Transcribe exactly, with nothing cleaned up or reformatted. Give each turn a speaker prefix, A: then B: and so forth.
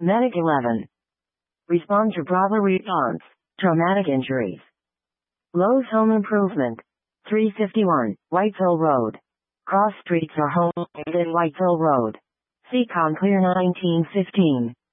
A: Medic eleven. Respond to Bravo response. Traumatic injuries. Lowe's Home Improvement. three fifty-one, Whiteville Road. Cross streets are home in Whiteville Road. Seacon Clear nineteen fifteen.